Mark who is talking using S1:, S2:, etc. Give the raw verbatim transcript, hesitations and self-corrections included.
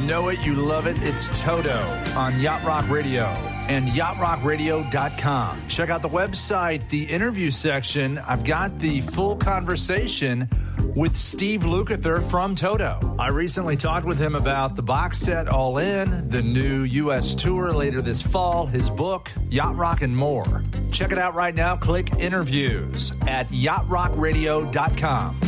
S1: know it, you love it. It's Toto on Yacht Rock Radio and yacht rock radio dot com. Check out the website, the interview section. I've got the full conversation with Steve Lukather from Toto. I recently talked with him about the box set All In, the new U S tour later this fall, his book, Yacht Rock, and more. Check it out right now. Click interviews at yacht rock radio dot com.